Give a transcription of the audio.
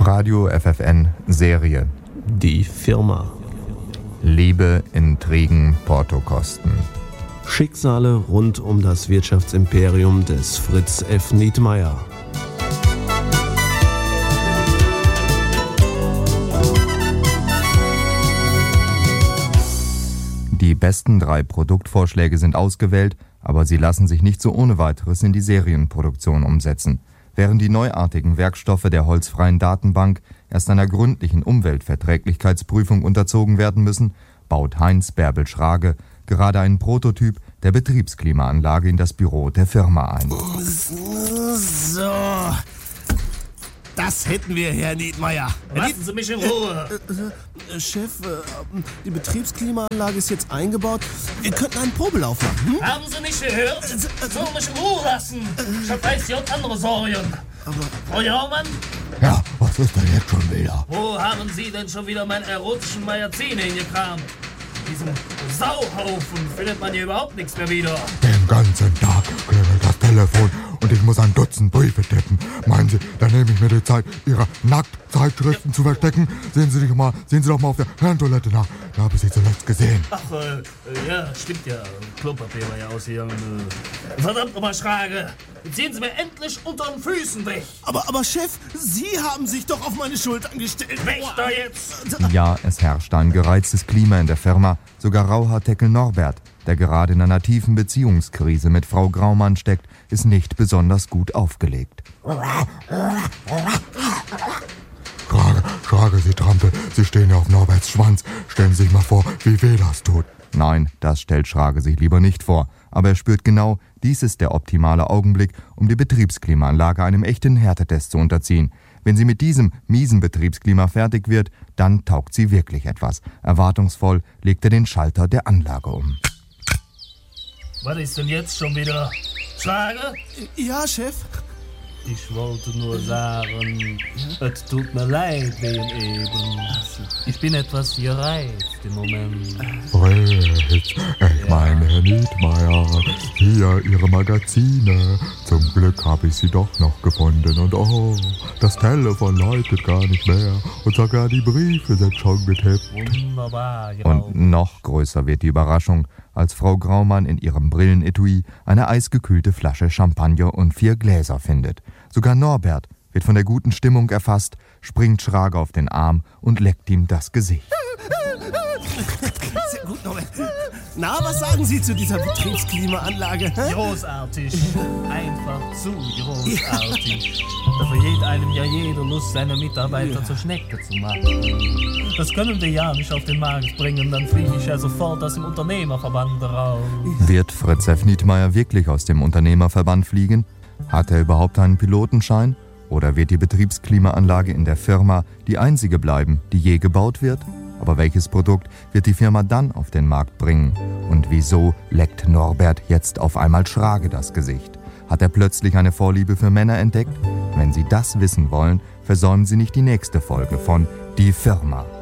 Radio FFN Serie. Die Firma. Liebe, Intrigen, Portokosten. Schicksale rund um das Wirtschaftsimperium des Fritz F. Nietmeyer. Die besten 3 Produktvorschläge sind ausgewählt, aber sie lassen sich nicht so ohne weiteres in die Serienproduktion umsetzen. Während die neuartigen Werkstoffe der holzfreien Datenbank erst einer gründlichen Umweltverträglichkeitsprüfung unterzogen werden müssen, baut Heinz Bärbel Schrage gerade einen Prototyp der Betriebsklimaanlage in das Büro der Firma ein. So, das hätten wir, Herr Nietmeyer. Lassen Sie mich in Ruhe. Chef, die Betriebsklimaanlage ist jetzt eingebaut. Wir könnten einen Probelauf machen. Haben Sie nicht gehört? So, mich in Ruhe lassen. Ich hab weiß J andere Sorgen. Frau Jaumann? Ja, was ist denn jetzt schon wieder? Wo haben Sie denn schon wieder meine erotischen Magazine hingekramt? Diesem Sauhaufen findet man hier überhaupt nichts mehr wieder. Den ganzen Tag klingelt das Telefon und ich muss ein Dutzend Briefe tippen. Meinen Sie, dann nehme ich mir die Zeit, Ihre Nacktzeitschriften zu verstecken? Sehen Sie doch mal auf der Herrentoilette nach. Da habe ich Sie zuletzt gesehen. Ach, ja, stimmt ja. Klopapier war ja ausgegangen. Verdammt nochmal, Schrage. Jetzt ziehen Sie mir endlich unter den Füßen weg. Aber Chef, Sie haben sich doch auf meine Schultern gestellt. Weg da jetzt! Ja, es herrscht ein gereiztes Klima in der Firma. Sogar Rauhaarteckel Norbert, der gerade in einer tiefen Beziehungskrise mit Frau Graumann steckt, ist nicht besonders gut aufgelegt. Schrage, Sie Trampel, Sie stehen ja auf Norberts Schwanz. Stellen Sie sich mal vor, wie weh das tut. Nein, das stellt Schrage sich lieber nicht vor. Aber er spürt genau, dies ist der optimale Augenblick, um die Betriebsklimaanlage einem echten Härtetest zu unterziehen. Wenn sie mit diesem miesen Betriebsklima fertig wird, dann taugt sie wirklich etwas. Erwartungsvoll legt er den Schalter der Anlage um. Was ist denn jetzt schon wieder? Schrage? Ja, Chef. Ich wollte nur sagen, es tut mir leid wegen eben. Ich bin etwas gereizt im Moment. Fritz, ich meine, Herr Nietmeyer, hier Ihre Magazine. Zum Glück habe ich sie doch noch gefunden. Und oh, das Telefon läutet gar nicht mehr. Und sogar die Briefe sind schon getippt. Wunderbar, genau. Und noch größer wird die Überraschung, als Frau Graumann in ihrem Brillenetui eine eisgekühlte Flasche Champagner und 4 Gläser findet. Sogar Norbert wird von der guten Stimmung erfasst, springt Schrage auf den Arm und leckt ihm das Gesicht. Sehr gut, Norbert. Na, was sagen Sie zu dieser Betriebsklimaanlage? Großartig. Einfach zu großartig. Da vergeht einem ja jede Lust, seine Mitarbeiter zur Schnecke zu machen. Das können wir ja nicht auf den Markt bringen, dann fliege ich ja sofort aus dem Unternehmerverband raus. Wird Fritz F. Nietmeyer wirklich aus dem Unternehmerverband fliegen? Hat er überhaupt einen Pilotenschein? Oder wird die Betriebsklimaanlage in der Firma die einzige bleiben, die je gebaut wird? Aber welches Produkt wird die Firma dann auf den Markt bringen? Und wieso leckt Norbert jetzt auf einmal Schrage das Gesicht? Hat er plötzlich eine Vorliebe für Männer entdeckt? Wenn Sie das wissen wollen, versäumen Sie nicht die nächste Folge von Die Firma.